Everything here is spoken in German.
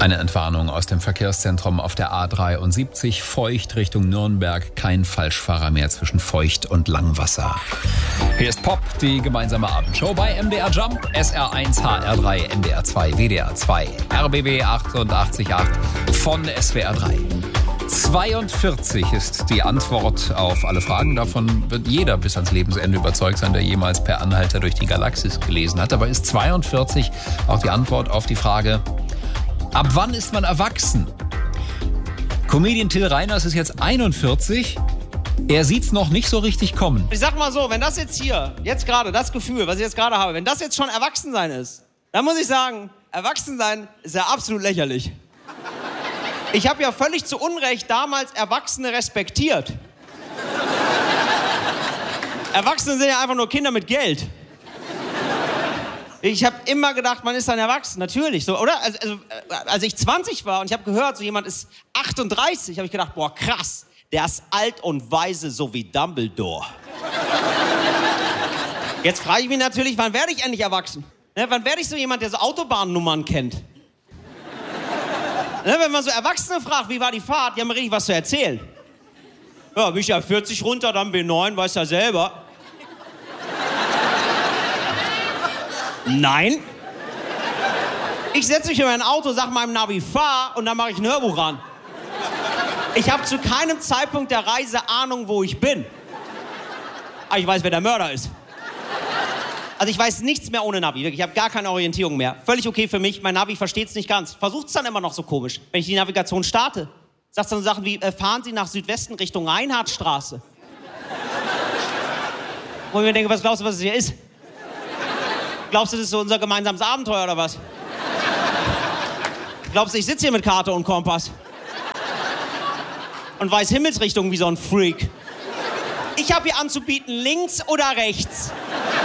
Eine Entwarnung aus dem Verkehrszentrum auf der A73, Feucht Richtung Nürnberg. Kein Falschfahrer mehr zwischen Feucht und Langwasser. Hier ist Pop, die gemeinsame Abendshow bei MDR Jump, SR1, HR3, MDR 2, WDR 2, RBB 88.8 von SWR 3. 42 ist die Antwort auf alle Fragen. Davon wird jeder bis ans Lebensende überzeugt sein, der jemals per Anhalter durch die Galaxis gelesen hat. Aber ist 42 auch die Antwort auf die Frage, ab wann ist man erwachsen? Comedian Till Reiners ist jetzt 41. Er sieht's noch nicht so richtig kommen. Ich sag mal so, wenn das jetzt hier, jetzt gerade, das Gefühl, was ich jetzt gerade habe, wenn das jetzt schon Erwachsensein ist, dann muss ich sagen, Erwachsensein ist ja absolut lächerlich. Ich habe ja völlig zu Unrecht damals Erwachsene respektiert. Erwachsene sind ja einfach nur Kinder mit Geld. Ich habe immer gedacht, man ist dann erwachsen, natürlich, so, oder? Also, als ich 20 war und ich habe gehört, so jemand ist 38, habe ich gedacht, boah, krass, der ist alt und weise, so wie Dumbledore. Jetzt frage ich mich natürlich, wann werde ich endlich erwachsen? Ne, wann werde ich so jemand, der so Autobahnnummern kennt? Ne, wenn man so Erwachsene fragt, wie war die Fahrt, die haben richtig was zu erzählen. Ja, bin ich ja 40 runter, dann B9, weiß ja selber. Nein. Ich setze mich in mein Auto, sag meinem Navi, fahr, und dann mache ich ein Hörbuch ran. Ich habe zu keinem Zeitpunkt der Reise Ahnung, wo ich bin. Aber ich weiß, wer der Mörder ist. Also ich weiß nichts mehr ohne Navi, wirklich. Ich habe gar keine Orientierung mehr. Völlig okay für mich, mein Navi versteht es nicht ganz. Versucht es dann immer noch so komisch. Wenn ich die Navigation starte, sagt es dann so Sachen wie, fahren Sie nach Südwesten Richtung Reinhardtstraße. Wo ich mir denke, was glaubst du, was es hier ist? Glaubst du, das ist so unser gemeinsames Abenteuer oder was? Glaubst du, ich sitze hier mit Karte und Kompass? Und weiß Himmelsrichtung wie so ein Freak? Ich habe hier anzubieten, links oder rechts.